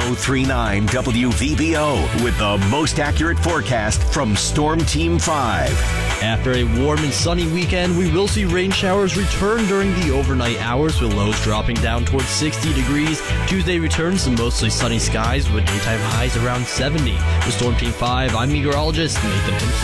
1039 WVBO with the most accurate forecast from Storm Team 5. After a warm and sunny weekend, we will see rain showers return during the overnight hours, with lows dropping down towards 60 degrees. Tuesday returns to mostly sunny skies with daytime highs around 70. With Storm Team 5, I'm meteorologist Nathan Himson.